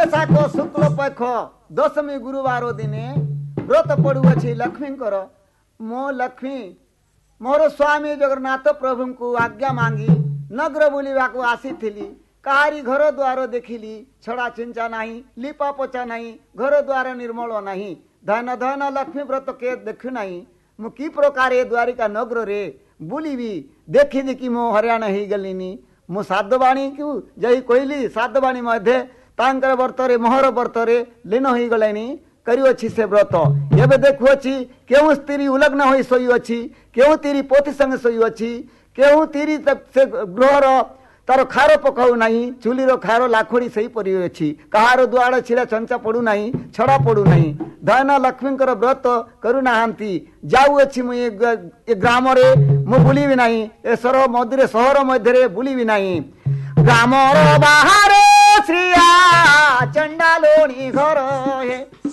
बैशाख शुक्ल पक्ष दशमी गुरुवार दिने व्रत पड़ुअछि लक्ष्मींकर। मो लक्ष्मी मोर स्वामी जगन्नाथ प्रभु को आज्ञा मांगी नगर बुलिबा को आसीथिली। काहारी घर द्वार देखिली छड़ा चिंचा नहीं लिपा पोचा नहीं घर द्वार निर्मल नहीं धन धन लक्ष्मी व्रत के देखु नहीं। मु कि प्रकार ए द्वारिका नगर रे बुलिबी देखी देखी मो हरियाण ही गलिनी। मु साधवाणी को जही कहली साधवाणी मध्य तांकर व्रतरे मोहर व्रतरे लीन हो गलानी करिवछि से व्रत। एबे देखुछि केउ स्त्री उलग्न होई सोइवछि केउ तीरी पोथी संग सोइवछि केउ तीरी से गृहर तार खार पकाऊ नहीं चुलीर खार लाखोड़ी सही पड़ी अच्छी कहार दुआड़ छिड़ा चंचा पड़ू नहीं छड़ा पड़ू नहीं धन लक्ष्मींकर व्रत करूना जाऊँगी मुझे ग्राम मु बुली नहीं ए सहर मध्य बुली नहीं ग्राम बाहर श्रिया चंडालोनी घर हे